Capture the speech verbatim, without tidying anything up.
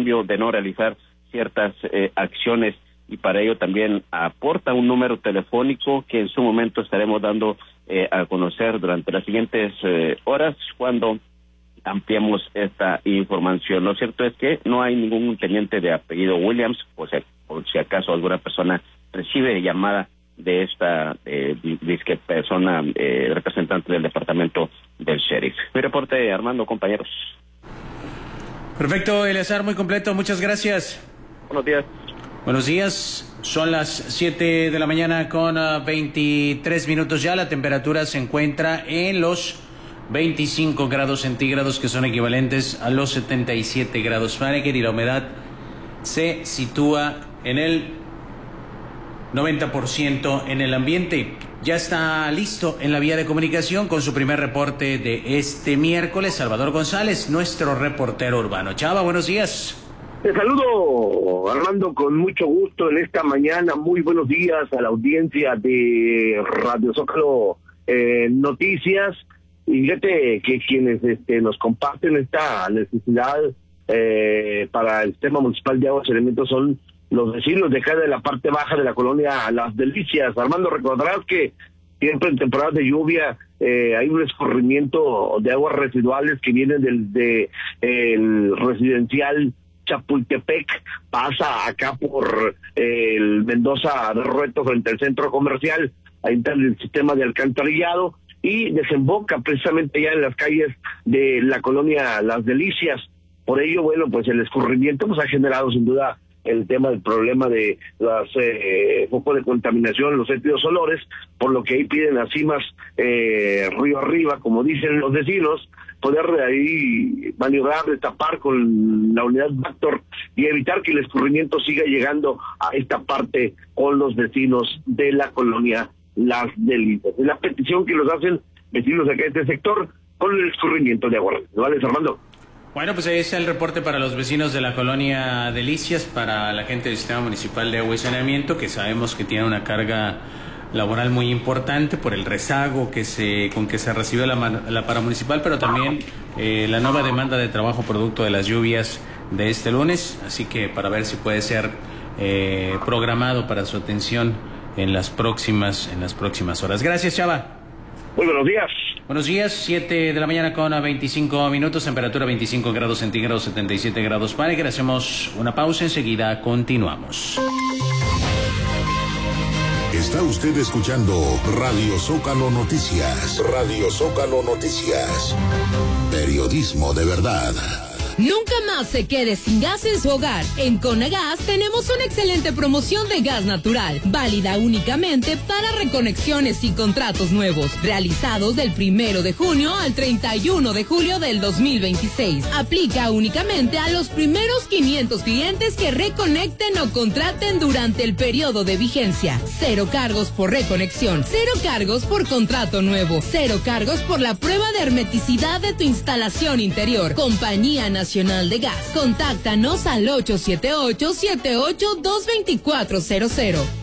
cambio de no realizar ciertas eh, acciones, y para ello también aporta un número telefónico que en su momento estaremos dando eh, a conocer durante las siguientes eh, horas cuando ampliamos esta información. Lo cierto es que no hay ningún teniente de apellido Williams, o sea, por si acaso alguna persona recibe llamada de esta eh, disque persona eh, representante del departamento del sheriff. Mi reporte, Armando, compañeros. Perfecto, Eleazar, muy completo, muchas gracias. Buenos días. Buenos días, son las siete de la mañana con uh, veintitrés minutos ya. La temperatura se encuentra en los veinticinco grados centígrados, que son equivalentes a los setenta y siete grados Fahrenheit, y la humedad se sitúa en el noventa por ciento en el ambiente. Ya está listo en la vía de comunicación con su primer reporte de este miércoles, Salvador González, nuestro reportero urbano. Chava, buenos días. Te saludo, Armando, con mucho gusto en esta mañana. Muy buenos días a la audiencia de Radio Zócalo eh, Noticias. Y fíjate que quienes este, nos comparten esta necesidad eh, para el sistema municipal de aguas y alimentos son los vecinos de acá de la parte baja de la colonia Las Delicias. Armando, recordarás que siempre en temporadas de lluvia eh, hay un escurrimiento de aguas residuales que vienen del de, el residencial Chapultepec, pasa acá por eh, el Mendoza de Rueto frente al centro comercial, ahí está el sistema de alcantarillado y desemboca precisamente ya en las calles de la colonia Las Delicias. Por ello, bueno, pues el escurrimiento pues ha generado sin duda el tema del problema de los eh, focos de contaminación, los fétidos olores, por lo que ahí piden las cimas eh, río arriba, como dicen los vecinos, poder ahí maniobrar, destapar con la unidad Vector y evitar que el escurrimiento siga llegando a esta parte con los vecinos de la colonia Las Delicias. Es la petición que los hacen vecinos de acá de este sector con el escurrimiento de agua. ¿Vale, Armando? Bueno, pues ahí está el reporte para los vecinos de la colonia Delicias, para la gente del Sistema Municipal de Agua y Saneamiento, que sabemos que tiene una carga laboral muy importante por el rezago que se con que se recibió la, la paramunicipal, pero también eh, la nueva demanda de trabajo producto de las lluvias de este lunes, así que para ver si puede ser eh, programado para su atención en las próximas en las próximas horas. Gracias, Chava. Muy buenos días. Buenos días, siete de la mañana con veinticinco minutos, temperatura veinticinco grados centígrados, setenta y siete grados Fahrenheit. Hacemos una pausa, enseguida continuamos. Está usted escuchando Radio Zócalo Noticias. Radio Zócalo Noticias. Periodismo de verdad. Nunca más se quede sin gas en su hogar. En Conagas tenemos una excelente promoción de gas natural, válida únicamente para reconexiones y contratos nuevos, realizados del primero de junio al treinta y uno de julio del dos mil veintiséis. Aplica únicamente a los primeros quinientos clientes que reconecten o contraten durante el periodo de vigencia. Cero cargos por reconexión, cero cargos por contrato nuevo, cero cargos por la prueba de hermeticidad de tu instalación interior. Compañía Nacional de Gas. Contáctanos al ocho siete ocho, siete ocho dos, dos cuatro cero cero.